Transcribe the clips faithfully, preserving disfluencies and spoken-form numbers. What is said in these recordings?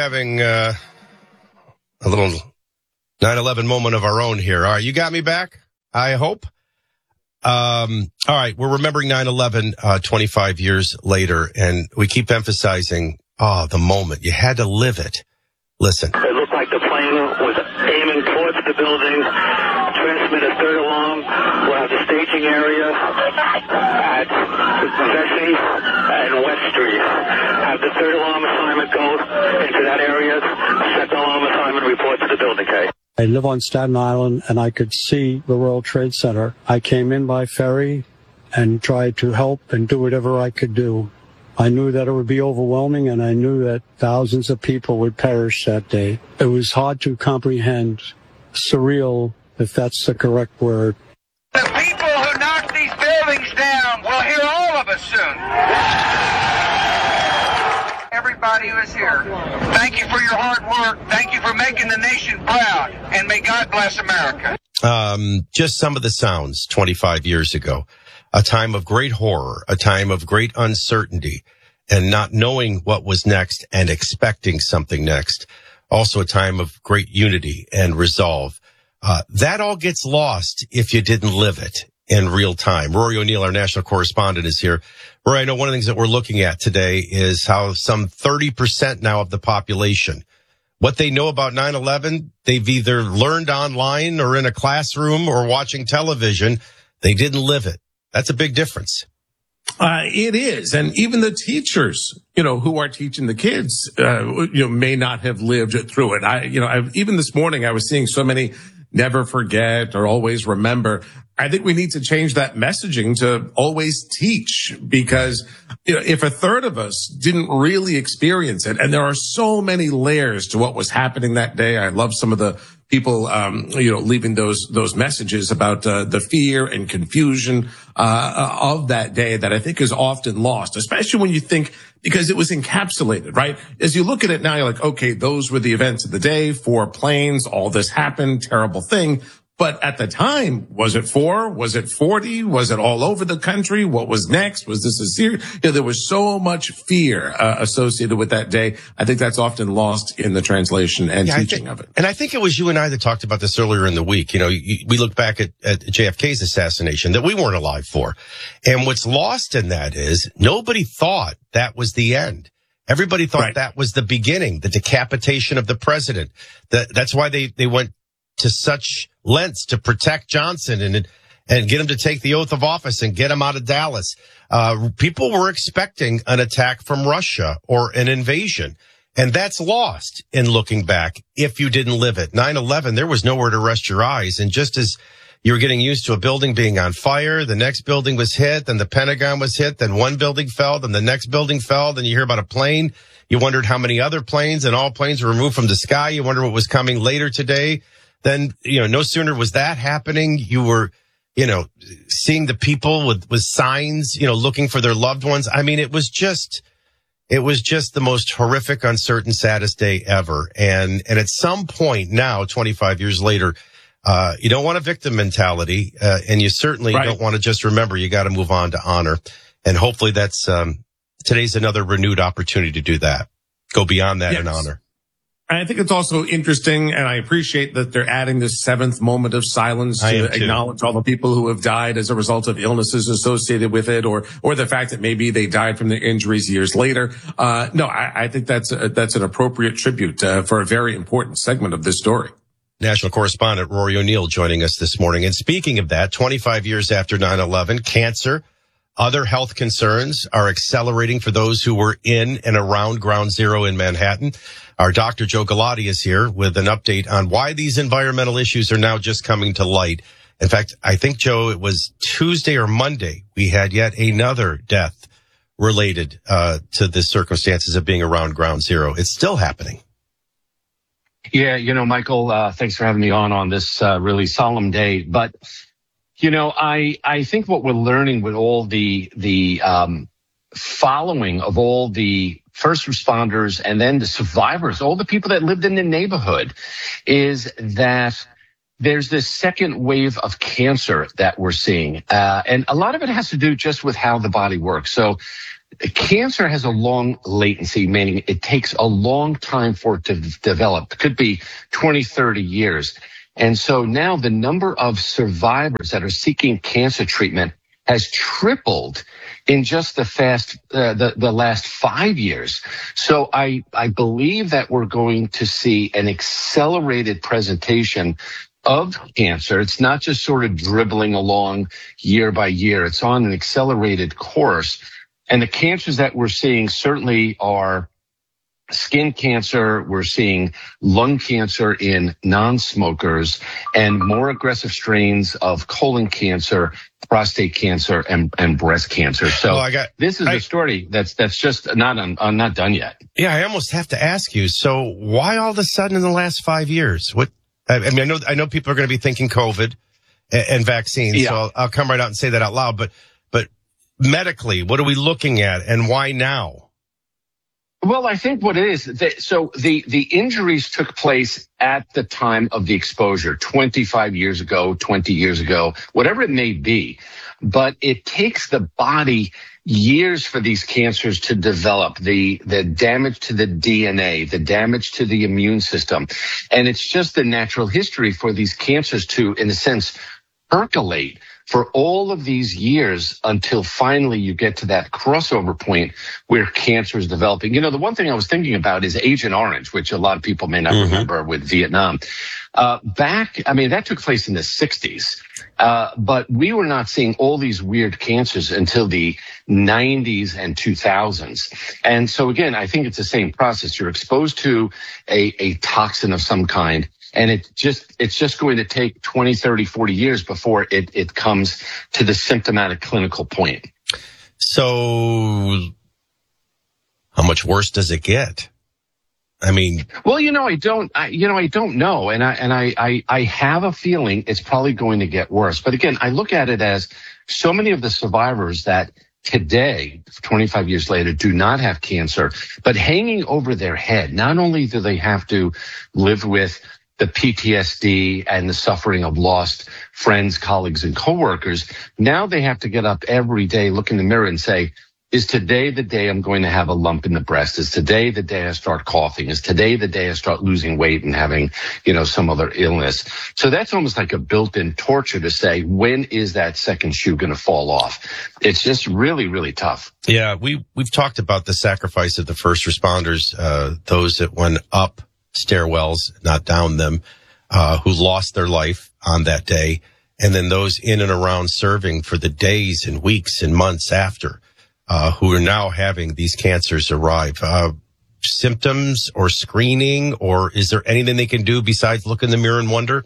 having uh, a little nine eleven moment of our own here. All right, you got me back, I hope. Um, all right, we're remembering nine eleven uh, twenty-five years later, and we keep emphasizing, oh, the moment. You had to live it. Listen. It looked like the plane was aiming towards the building, transmit a third alarm. We'll have the staging area at Vesey and West Street. Have the third alarm assignment go into that area. Second alarm assignment report to the building, okay? I live on Staten Island, and I could see the World Trade Center. I came in by ferry and tried to help and do whatever I could do. I knew that it would be overwhelming, and I knew that thousands of people would perish that day. It was hard to comprehend, surreal, if that's the correct word. The people who knocked these buildings down will hear all of us soon. Everybody who is here, thank you for your hard work. Thank you for making the nation proud, and may God bless America. Um, just some of the sounds twenty-five years ago. A time of great horror, a time of great uncertainty, and not knowing what was next and expecting something next. Also a time of great unity and resolve. Uh, that all gets lost if you didn't live it in real time. Rory O'Neill, our national correspondent, is here. Rory, I know one of the things that we're looking at today is how some thirty percent now of the population, what they know about nine eleven, they've either learned online or in a classroom or watching television. They didn't live it. That's a big difference. Uh, it is. And even the teachers, you know, who are teaching the kids, uh, you know, may not have lived through it. I, you know, I, even this morning I was seeing so many never forget or always remember. I think we need to change that messaging to always teach, because, you know, if a third of us didn't really experience it, and there are so many layers to what was happening that day. I love some of the people, um, you know, leaving those, those messages about, uh, the fear and confusion, uh, of that day that I think is often lost, especially when you think, because it was encapsulated, right? As you look at it now, you're like, okay, those were the events of the day, four planes, all this happened, terrible thing. But at the time, was it four? Was it forty? Was it all over the country? What was next? Was this a series? You know, there was so much fear uh, associated with that day. I think that's often lost in the translation and yeah, teaching think, of it. And I think it was you and I that talked about this earlier in the week. You know, we look back at, at J F K's assassination that we weren't alive for. And what's lost in that is nobody thought that was the end. Everybody thought right. that was the beginning, the decapitation of the president. That, that's why they, they went to such lengths to protect Johnson and and get him to take the oath of office and get him out of Dallas. Uh, people were expecting an attack from Russia or an invasion, and that's lost in looking back if you didn't live it. nine eleven, there was nowhere to rest your eyes, and just as you were getting used to a building being on fire, the next building was hit, then the Pentagon was hit, then one building fell, then the next building fell, then you hear about a plane. You wondered how many other planes, and all planes were removed from the sky. You wonder what was coming later today. Then, you know, no sooner was that happening, you were, you know, seeing the people with, with signs, you know, looking for their loved ones. I mean, it was just, it was just the most horrific, uncertain, saddest day ever. And, and at some point now, twenty-five years later, uh, you don't want a victim mentality, uh, and you certainly right. don't want to just remember. You got to move on to honor. And hopefully that's, um, today's another renewed opportunity to do that. Go beyond that yes. in honor. I think it's also interesting, and I appreciate that they're adding this seventh moment of silence to acknowledge all the people who have died as a result of illnesses associated with it, or or the fact that maybe they died from their injuries years later. Uh, no, I, I think that's a, that's an appropriate tribute uh, for a very important segment of this story. National correspondent Rory O'Neill joining us this morning. And speaking of that, twenty-five years after nine eleven, cancer, other health concerns are accelerating for those who were in and around Ground Zero in Manhattan. Our Doctor Joe Galati is here with an update on why these environmental issues are now just coming to light. In fact, I think, Joe, it was Tuesday or Monday, we had yet another death related uh to the circumstances of being around Ground Zero. It's still happening. Yeah, you know, Michael, uh thanks for having me on on this uh, really solemn day. But, you know, I I think what we're learning with all the the um following of all the first responders and then the survivors, all the people that lived in the neighborhood, is that there's this second wave of cancer that we're seeing. Uh, and a lot of it has to do just with how the body works. So cancer has a long latency, meaning it takes a long time for it to develop. It could be twenty, thirty years. And so now the number of survivors that are seeking cancer treatment has tripled in just the fast, uh, the, the last five years. So I, I believe that we're going to see an accelerated presentation of cancer. It's not just sort of dribbling along year by year. It's on an accelerated course. And the cancers that we're seeing certainly are skin cancer. We're seeing lung cancer in non-smokers and more aggressive strains of colon cancer, prostate cancer, and, and breast cancer. So well, I got, this is I, a story that's that's just not un, uh, not done yet. Yeah, I almost have to ask you. So why all of a sudden in the last five years? What I mean, I know I know people are going to be thinking COVID and, and vaccines. Yeah. So I'll, I'll come right out and say that out loud. But but medically, what are we looking at, and why now? Well, I think what it is, that, so the, the injuries took place at the time of the exposure, twenty-five years ago, twenty years ago, whatever it may be. But it takes the body years for these cancers to develop, the, the damage to the D N A, the damage to the immune system. And it's just the natural history for these cancers to, in a sense, percolate for all of these years until finally you get to that crossover point where cancer is developing. You know, the one thing I was thinking about is Agent Orange, which a lot of people may not mm-hmm. remember with Vietnam. Uh, back, I mean, that took place in the sixties. Uh, but we were not seeing all these weird cancers until the nineties and two thousands. And so again, I think it's the same process. You're exposed to a, a toxin of some kind. And it just, it's just going to take twenty, thirty, forty years before it, it comes to the symptomatic clinical point. So how much worse does it get? I mean, well, you know, I don't, I, you know, I don't know. And I, and I, I, I have a feeling it's probably going to get worse. But again, I look at it as so many of the survivors that today, twenty-five years later, do not have cancer, but hanging over their head, not only do they have to live with the P T S D and the suffering of lost friends, colleagues, and coworkers, now they have to get up every day, look in the mirror and say, is today the day I'm going to have a lump in the breast? Is today the day I start coughing? Is today the day I start losing weight and having, you know, some other illness? So that's almost like a built-in torture to say, when is that second shoe going to fall off? It's just really, really tough. Yeah, we, we've talked about the sacrifice of the first responders, uh, those that went up stairwells, not down them, uh, who lost their life on that day. And then those in and around serving for the days and weeks and months after, uh, who are now having these cancers arrive. Uh, symptoms or screening, or is there anything they can do besides look in the mirror and wonder?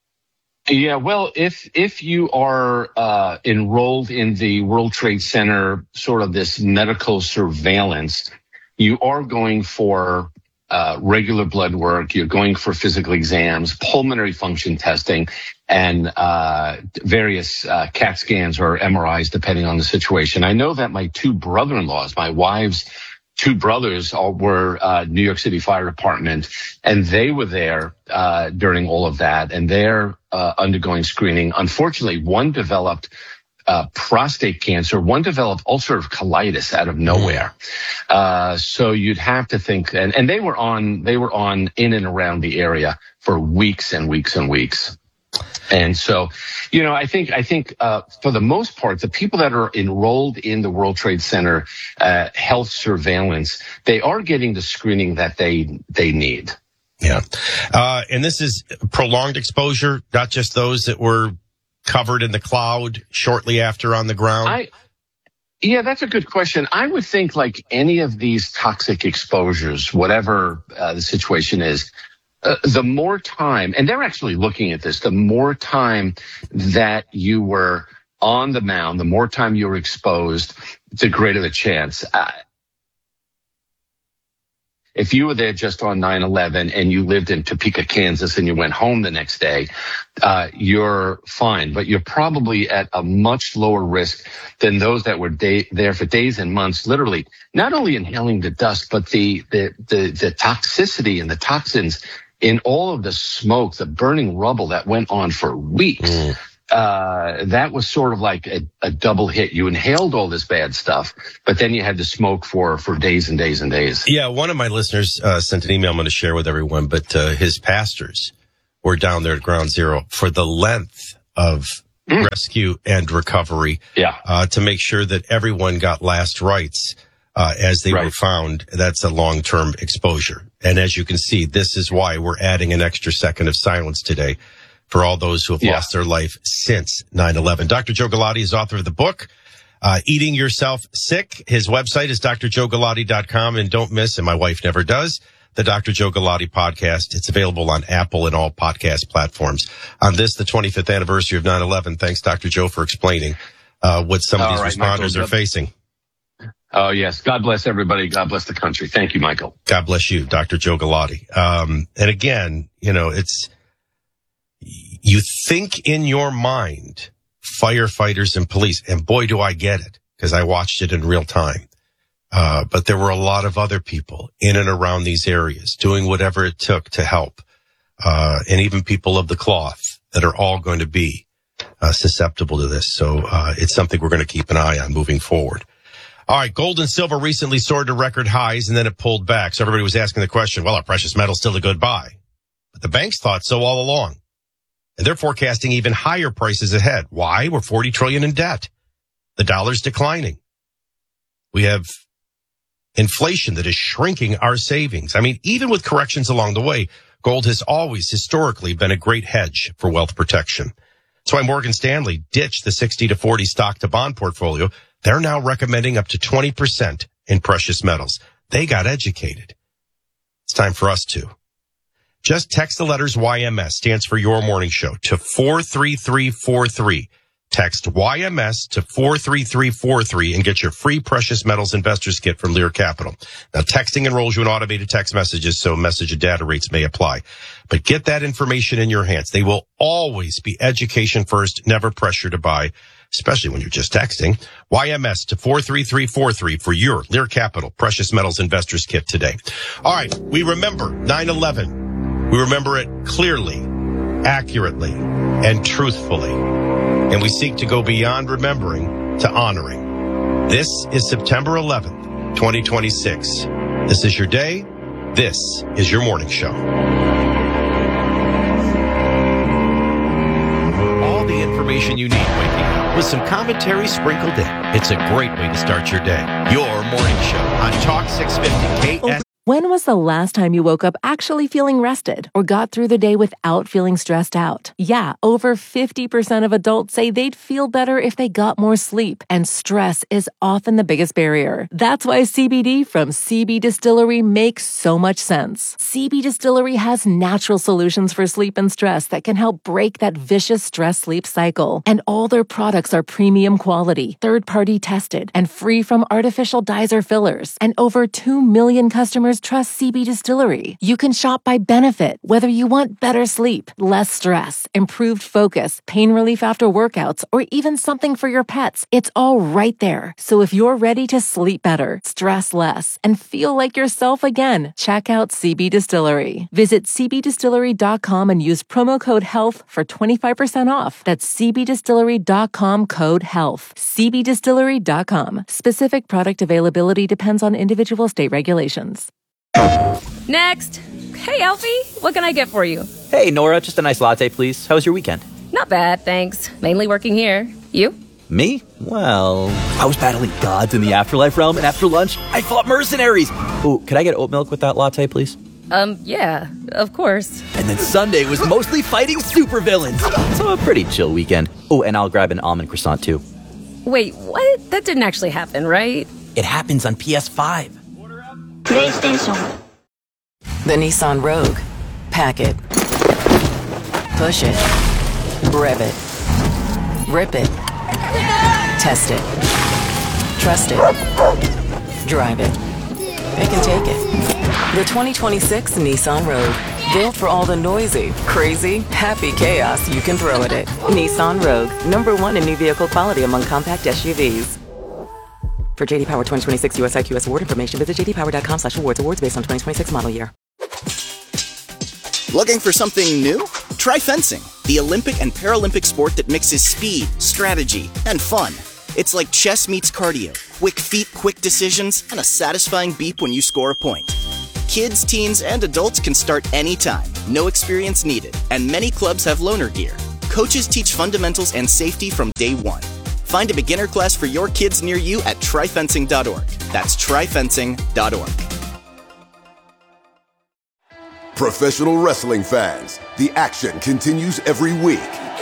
Yeah, well, if, if you are, uh, enrolled in the World Trade Center, sort of this medical surveillance, you are going for Uh, regular blood work, you're going for physical exams, pulmonary function testing, and uh, various uh, CAT scans or M R Is, depending on the situation. I know that my two brother-in-laws, my wife's two brothers, all were uh, New York City Fire Department, and they were there uh, during all of that, and they're uh, undergoing screening. Unfortunately, one developed Uh, prostate cancer, one developed ulcerative colitis out of nowhere. Uh, so you'd have to think, and, and they were on, they were on in and around the area for weeks and weeks and weeks. And so, you know, I think, I think, uh, for the most part, the people that are enrolled in the World Trade Center, uh, health surveillance, they are getting the screening that they, they need. Yeah. Uh, and this is prolonged exposure, not just those that were covered in the cloud shortly after on the ground? I, yeah, that's a good question. I would think like any of these toxic exposures, whatever uh, the situation is, uh, the more time, and they're actually looking at this, the more time that you were on the mound, the more time you were exposed, the greater the chance. Uh, If you were there just on nine eleven and you lived in Topeka, Kansas, and you went home the next day, uh, you're fine. But you're probably at a much lower risk than those that were day, there for days and months, literally not only inhaling the dust, but the, the, the, the toxicity and the toxins in all of the smoke, the burning rubble that went on for weeks. Mm. uh, that was sort of like a, a double hit. You inhaled all this bad stuff, but then you had to smoke for, for days and days and days. Yeah, one of my listeners uh, sent an email I'm going to share with everyone, but uh, his pastors were down there at Ground Zero for the length of mm. rescue and recovery yeah. uh, to make sure that everyone got last rites uh, as they right. were found. That's a long-term exposure. And as you can see, this is why we're adding an extra second of silence today for all those who have yeah. lost their life since nine eleven. Doctor Joe Galati is author of the book, uh, Eating Yourself Sick. His website is D R joe galati dot com. And don't miss, and my wife never does, the Doctor Joe Galati podcast. It's available on Apple and all podcast platforms. On this, the twenty-fifth anniversary of nine eleven, thanks, Doctor Joe, for explaining uh, what some of all these right, responders Michael, are facing. Oh, yes. God bless everybody. God bless the country. Thank you, Michael. God bless you, Doctor Joe Galati. Um, and again, you know, it's, you think in your mind, firefighters and police, and boy, do I get it, because I watched it in real time. Uh, but there were a lot of other people in and around these areas doing whatever it took to help. Uh, and even people of the cloth that are all going to be uh, susceptible to this. So, uh, it's something we're going to keep an eye on moving forward. All right. Gold and silver recently soared to record highs and then it pulled back. So everybody was asking the question, well, are precious metals still a good buy? But the banks thought so all along. And they're forecasting even higher prices ahead. Why? We're forty trillion dollars in debt. The dollar's declining. We have inflation that is shrinking our savings. I mean, even with corrections along the way, gold has always historically been a great hedge for wealth protection. That's why Morgan Stanley ditched the sixty to forty stock to bond portfolio. They're now recommending up to twenty percent in precious metals. They got educated. It's time for us to. Just text the letters Y M S, stands for Your Morning Show, to four three three four three. Text Y M S to four three three four three and get your free precious metals investors kit from Lear Capital. Now, texting enrolls you in automated text messages, so message and data rates may apply. But get that information in your hands. They will always be education first, never pressure to buy, especially when you're just texting. Y M S to four three three four three for your Lear Capital Precious Metals Investors Kit today. All right, we remember nine eleven. We remember it clearly, accurately, and truthfully. And we seek to go beyond remembering to honoring. This is September eleventh, twenty twenty-six. This is your day. This is your morning show. All the information you need waking up with some commentary sprinkled in. It's a great way to start your day. Your morning show on Talk six fifty K S. When was the last time you woke up actually feeling rested or got through the day without feeling stressed out? Yeah, over fifty percent of adults say they'd feel better if they got more sleep, and stress is often the biggest barrier. That's why C B D from C B Distillery makes so much sense. C B Distillery has natural solutions for sleep and stress that can help break that vicious stress-sleep cycle. And all their products are premium quality, third-party tested, and free from artificial dyes or fillers. And over two million customers trust C B Distillery. You can shop by benefit, whether you want better sleep, less stress, improved focus, pain relief after workouts, or even something for your pets. It's all right there. So if you're ready to sleep better, stress less, and feel like yourself again, check out C B Distillery. Visit c b distillery dot com and use promo code HEALTH for twenty-five percent off. That's c b distillery dot com code HEALTH. c b distillery dot com. Specific product availability depends on individual state regulations. Next. Hey, Alfie. What can I get for you? Hey, Nora. Just a nice latte, please. How was your weekend? Not bad, thanks. Mainly working here. You? Me? Well, I was battling gods in the afterlife realm, and after lunch, I fought mercenaries. Ooh, could I get oat milk with that latte, please? Um, yeah, of course. And then Sunday was mostly fighting supervillains. So a pretty chill weekend. Oh, and I'll grab an almond croissant, too. Wait, what? That didn't actually happen, right? It happens on P S five. PlayStation. The Nissan Rogue. Pack it. Push it. Rev it. Rip it. Test it. Trust it. Drive it. It can take it. The twenty twenty-six Nissan Rogue. Built for all the noisy, crazy, happy chaos you can throw at it. Nissan Rogue. Number one in new vehicle quality among compact S U Vs. For J D Power twenty twenty-six U S I Q S award information, visit j d power dot com slash awards. Awards based on twenty twenty-six model year. Looking for something new? Try fencing. the Olympic and Paralympic sport that mixes speed, strategy, and fun. It's like chess meets cardio, quick feet, quick decisions, and a satisfying beep when you score a point. Kids, teens, and adults can start anytime, no experience needed, and many clubs have loaner gear. Coaches teach fundamentals and safety from day one. Find a beginner class for your kids near you at tri fencing dot org. That's tri fencing dot org. Professional wrestling fans, the action continues every week.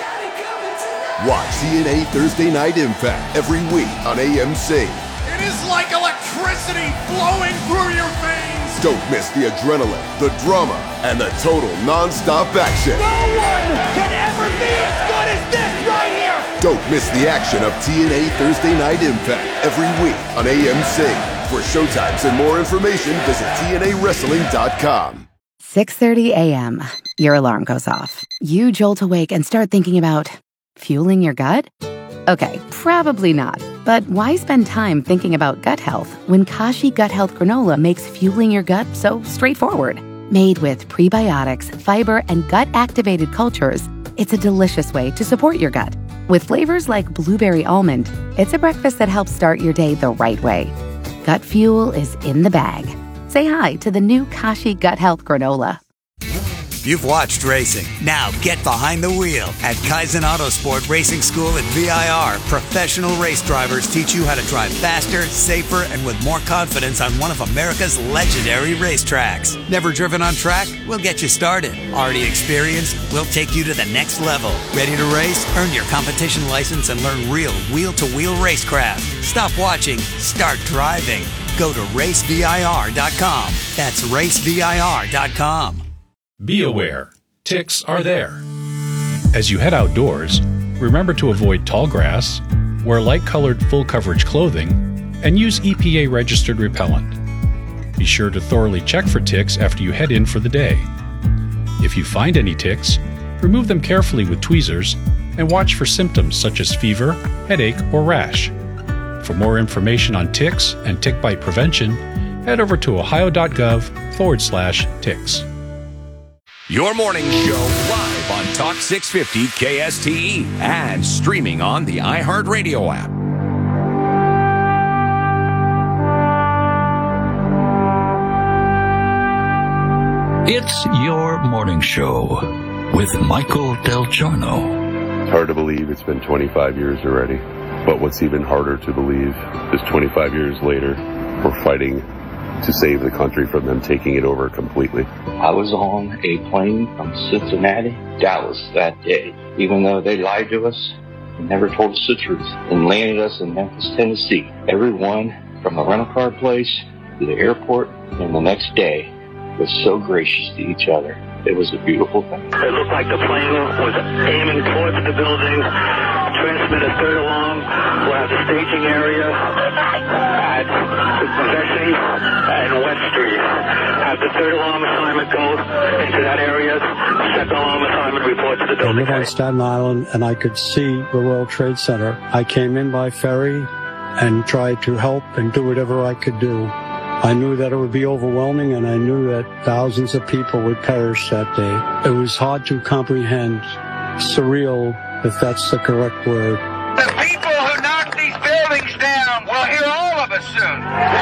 Watch T N A Thursday Night Impact every week on A M C. It is like electricity flowing through your veins. Don't miss the adrenaline, the drama, and the total non-stop action. No one can ever be as good as this right here. Don't miss the action of T N A Thursday Night Impact every week on A M C. For showtimes and more information, visit T N A wrestling dot com. six thirty a.m. Your alarm goes off. You jolt awake and start thinking about fueling your gut? Okay, probably not. But why spend time thinking about gut health when Kashi Gut Health Granola makes fueling your gut so straightforward? Made with prebiotics, fiber, and gut-activated cultures, it's a delicious way to support your gut. With flavors like blueberry almond, it's a breakfast that helps start your day the right way. Gut fuel is in the bag. Say hi to the new Kashi Gut Health Granola. You've watched racing. Now get behind the wheel. At Kaizen Autosport Racing School at V I R, professional race drivers teach you how to drive faster, safer, and with more confidence on one of America's legendary racetracks. Never driven on track? We'll get you started. Already experienced? We'll take you to the next level. Ready to race? Earn your competition license and learn real wheel-to-wheel racecraft. Stop watching. Start driving. Go to race V I R dot com. That's race V I R dot com. Be aware, ticks are there. As you head outdoors, remember to avoid tall grass, wear light-colored full-coverage clothing, and use E P A-registered repellent. Be sure to thoroughly check for ticks after you head in for the day. If you find any ticks, remove them carefully with tweezers and watch for symptoms such as fever, headache, or rash. For more information on ticks and tick bite prevention, head over to ohio.gov forward slash ticks. Your morning show live on Talk six fifty K S T E and streaming on the iHeartRadio app. It's your morning show with Michael Del Giorno. It's hard to believe it's been twenty-five years already. But what's even harder to believe is twenty-five years later, we're fighting to save the country from them taking it over completely. I was on a plane from Cincinnati, Dallas that day. Even though they lied to us, they never told us the truth and landed us in Memphis, Tennessee. Everyone from the rental car place to the airport and the next day was so gracious to each other. It was a beautiful thing. It looked like the plane was aiming towards the building. Transmit a third alarm. We'll have the staging area at Vesey and West Street. Have the third alarm assignment go into that area. Second alarm assignment report to the building. I live on Staten Island, and I could see the World Trade Center. I came in by ferry and tried to help and do whatever I could do. I knew that it would be overwhelming, and I knew that thousands of people would perish that day. It was hard to comprehend, surreal, if that's the correct word. The people who knocked these buildings down will hear all of us soon.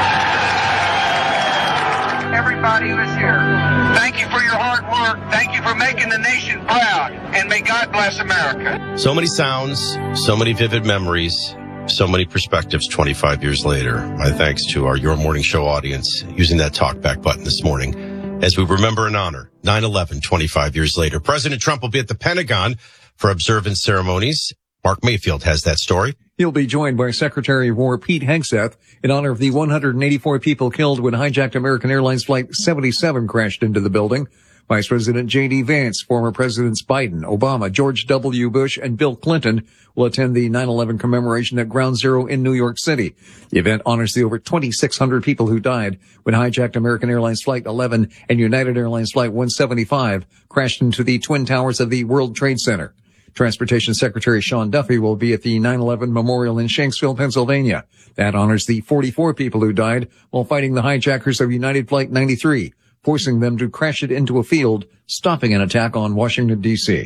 Everybody who is here, thank you for your hard work. Thank you for making the nation proud, and may God bless America. So many sounds, so many vivid memories. So many perspectives twenty-five years later. My thanks to our Your Morning Show audience using that talkback button this morning as we remember and honor nine eleven twenty-five years later. President Trump will be at the Pentagon for observance ceremonies. Mark Mayfield has that story. He'll be joined by Secretary of War Pete Hegseth in honor of the one hundred eighty-four people killed when hijacked American Airlines Flight seventy-seven crashed into the building. Vice President J D Vance, former Presidents Biden, Obama, George W. Bush, and Bill Clinton will attend the nine eleven commemoration at Ground Zero in New York City. The event honors the over twenty-six hundred people who died when hijacked American Airlines Flight eleven and United Airlines Flight one seventy-five crashed into the Twin Towers of the World Trade Center. Transportation Secretary Sean Duffy will be at the nine eleven memorial in Shanksville, Pennsylvania. That honors the forty-four people who died while fighting the hijackers of United Flight ninety-three. Forcing them to crash it into a field, stopping an attack on Washington, D C.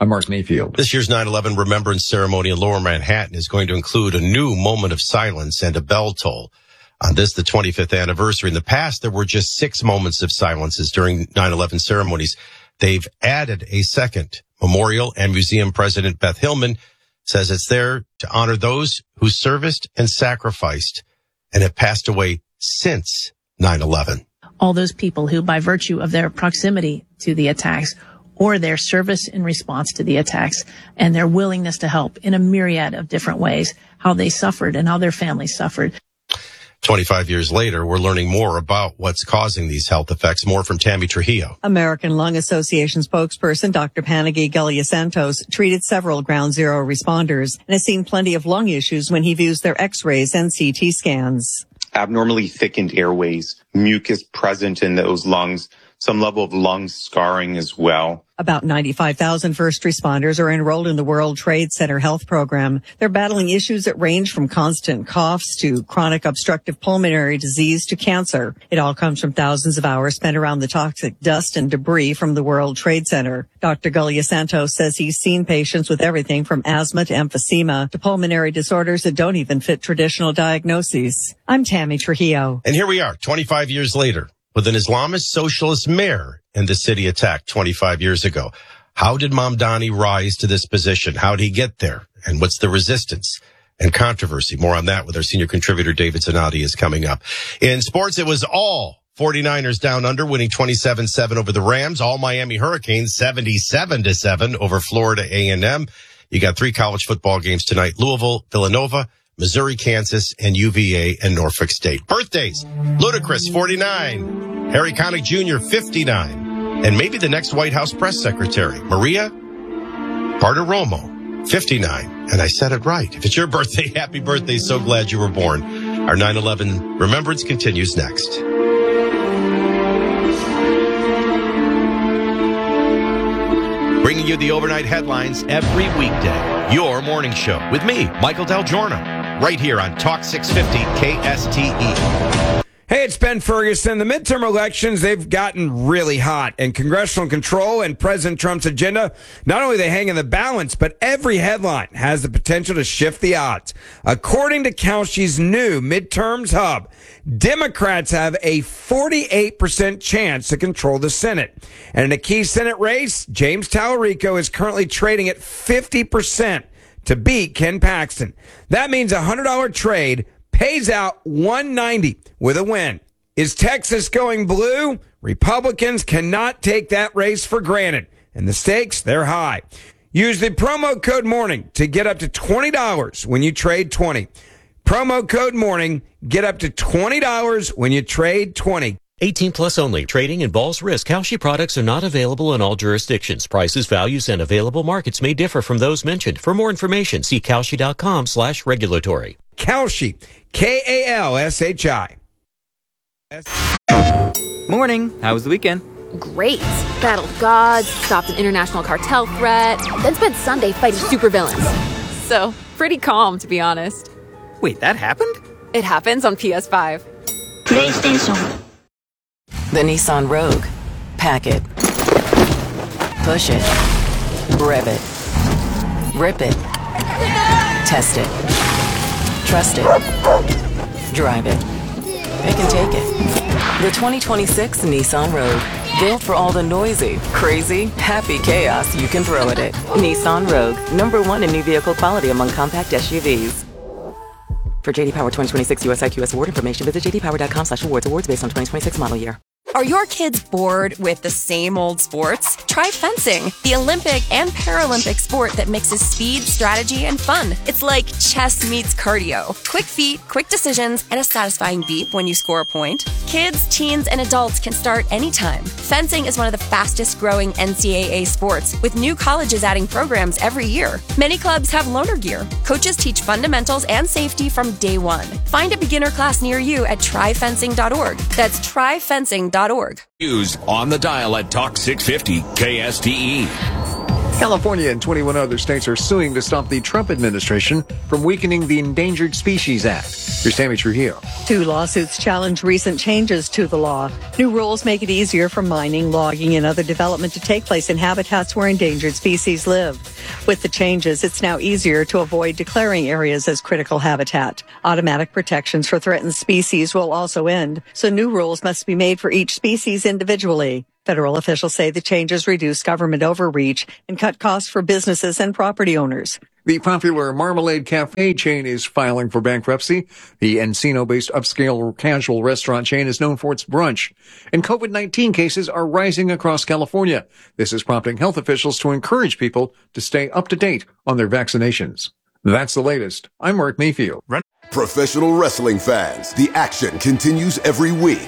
I'm Mark Mayfield. This year's nine eleven Remembrance Ceremony in Lower Manhattan is going to include a new moment of silence and a bell toll. On this, the twenty-fifth anniversary. In the past, there were just six moments of silences during nine eleven ceremonies. They've added a second. Memorial and Museum President Beth Hillman says it's there to honor those who serviced and sacrificed and have passed away since nine eleven. All those people who, by virtue of their proximity to the attacks or their service in response to the attacks and their willingness to help in a myriad of different ways, how they suffered and how their families suffered. twenty-five years later, we're learning more about what's causing these health effects. More from Tammy Trujillo. American Lung Association spokesperson Doctor Panagui Gallia-Santos treated several Ground Zero responders and has seen plenty of lung issues when he views their x-rays and C T scans. Abnormally thickened airways, mucus present in those lungs, some level of lung scarring as well. About ninety-five thousand first responders are enrolled in the World Trade Center health program. They're battling issues that range from constant coughs to chronic obstructive pulmonary disease to cancer. It all comes from thousands of hours spent around the toxic dust and debris from the World Trade Center. Doctor Gallia-Santos says he's seen patients with everything from asthma to emphysema to pulmonary disorders that don't even fit traditional diagnoses. I'm Tammy Trujillo. And here we are, twenty-five years later, with an Islamist socialist mayor in the city attacked twenty-five years ago. How did Mamdani rise to this position? How did he get there? And what's the resistance and controversy? More on that with our senior contributor, David Zanotti, is coming up. In sports, it was all forty-niners down under, winning twenty-seven seven over the Rams. All Miami Hurricanes, seventy-seven to seven over Florida A and M. You got three college football games tonight. Louisville, Villanova, Missouri, Kansas, and U V A and Norfolk State. Birthdays, Ludacris, forty-nine. Harry Connick Junior, fifty-nine. And maybe the next White House press secretary, Maria Bartiromo, fifty-nine. And I said it right. If it's your birthday, happy birthday. So glad you were born. Our nine eleven remembrance continues next. Bringing you the overnight headlines every weekday. Your morning show with me, Michael Del Giorno, right here on Talk six fifty K S T E. Hey, it's Ben Ferguson. The midterm elections, they've gotten really hot, and congressional control and President Trump's agenda, not only they hang in the balance, but every headline has the potential to shift the odds. According to Kalshi's new midterms hub, Democrats have a forty-eight percent chance to control the Senate. And in a key Senate race, James Tallarico is currently trading at fifty percent to beat Ken Paxton. That means a one hundred dollars trade pays out one hundred ninety dollars with a win. Is Texas going blue? Republicans cannot take that race for granted, and the stakes, they're high. Use the promo code MORNING to get up to twenty dollars when you trade twenty. Promo code MORNING, get up to twenty dollars when you trade twenty. eighteen plus only. Trading involves risk. Kalshi products are not available in all jurisdictions. Prices, values, and available markets may differ from those mentioned. For more information, see Kalshi.com slash regulatory. Kalshi, K A L S H I. Morning. How was the weekend? Great. Battled gods, stopped an international cartel threat, then spent Sunday fighting supervillains. So, pretty calm, to be honest. Wait, that happened? It happens on P S five. PlayStation. The Nissan Rogue. Pack it. Push it. Rev it. Rip it. Test it. Trust it. Drive it. It can take it. The twenty twenty-six Nissan Rogue. Built for all the noisy, crazy, happy chaos you can throw at it. Nissan Rogue. Number one in new vehicle quality among compact S U Vs. For J D Power twenty twenty-six U S I Q S award information, visit jdpower.com slash awards. Awards based on twenty twenty-six model year. Are your kids bored with the same old sports? Try fencing, the Olympic and Paralympic sport that mixes speed, strategy, and fun. It's like chess meets cardio. Quick feet, quick decisions, and a satisfying beep when you score a point. Kids, teens, and adults can start anytime. Fencing is one of the fastest growing N C double A sports, with new colleges adding programs every year. Many clubs have loaner gear. Coaches teach fundamentals and safety from day one. Find a beginner class near you at try fencing dot org. That's try fencing dot org. News on the dial at Talk six fifty K S T E. California and twenty-one other states are suing to stop the Trump administration from weakening the Endangered Species Act. Here's Tammy Trujillo. Two lawsuits challenge recent changes to the law. New rules make it easier for mining, logging, and other development to take place in habitats where endangered species live. With the changes, it's now easier to avoid declaring areas as critical habitat. Automatic protections for threatened species will also end, so new rules must be made for each species individually. Federal officials say the changes reduce government overreach and cut costs for businesses and property owners. The popular Marmalade Cafe chain is filing for bankruptcy. The Encino-based upscale casual restaurant chain is known for its brunch. And COVID nineteen cases are rising across California. This is prompting health officials to encourage people to stay up to date on their vaccinations. That's the latest. I'm Mark Mayfield. Professional wrestling fans, the action continues every week.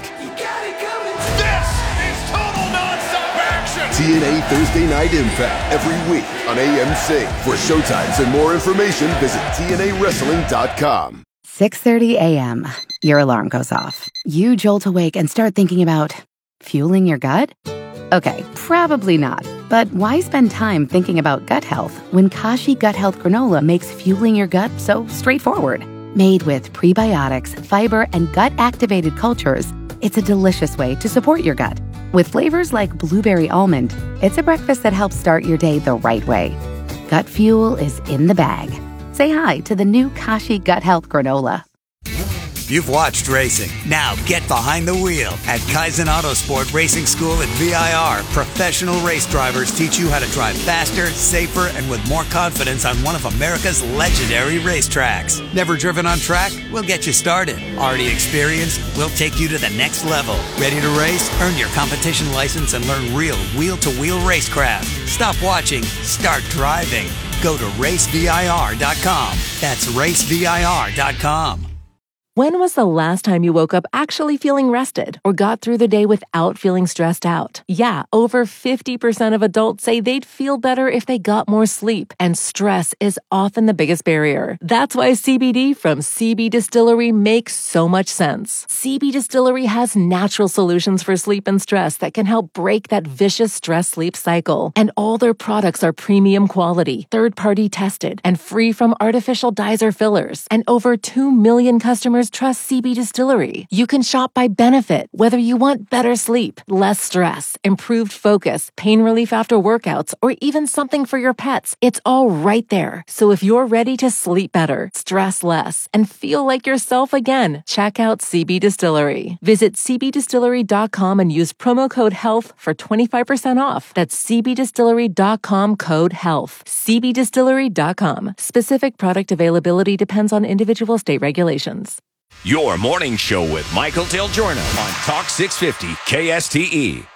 T N A Thursday Night Impact every week on A M C. For showtimes and more information, visit T N A wrestling dot com. six thirty a.m. Your alarm goes off. You jolt awake and start thinking about fueling your gut? Okay, probably not. But why spend time thinking about gut health when Kashi Gut Health Granola makes fueling your gut so straightforward? Made with prebiotics, fiber, and gut-activated cultures, it's a delicious way to support your gut. With flavors like blueberry almond, it's a breakfast that helps start your day the right way. Gut fuel is in the bag. Say hi to the new Kashi Gut Health Granola. You've watched racing. Now get behind the wheel. At Kaizen Autosport Racing School at V I R, professional race drivers teach you how to drive faster, safer, and with more confidence on one of America's legendary racetracks. Never driven on track? We'll get you started. Already experienced? We'll take you to the next level. Ready to race? Earn your competition license and learn real wheel-to-wheel racecraft. Stop watching. Start driving. Go to race V I R dot com. That's race V I R dot com. When was the last time you woke up actually feeling rested or got through the day without feeling stressed out? Yeah, over fifty percent of adults say they'd feel better if they got more sleep, and stress is often the biggest barrier. That's why C B D from C B Distillery makes so much sense. C B Distillery has natural solutions for sleep and stress that can help break that vicious stress-sleep cycle. And all their products are premium quality, third-party tested, and free from artificial dyes or fillers. And over two million customers trust C B Distillery. You can shop by benefit, whether you want better sleep, less stress, improved focus, pain relief after workouts, or even something for your pets. It's all right there. So if you're ready to sleep better, stress less, and feel like yourself again, check out C B Distillery. Visit C B distillery dot com and use promo code HEALTH for twenty-five percent off. That's C B distillery dot com code HEALTH. C B distillery dot com. Specific product availability depends on individual state regulations. Your morning show with Michael Del Giorno on Talk six fifty K S T E.